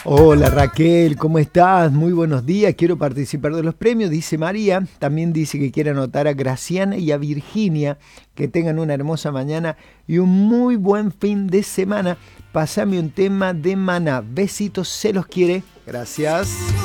Hola Raquel, ¿cómo estás? Muy buenos días, quiero participar de los premios, dice María. También dice que quiere anotar a Graciana y a Virginia. Que tengan una hermosa mañana y un muy buen fin de semana. Pásame un tema de Maná. Besitos, se los quiere. Gracias.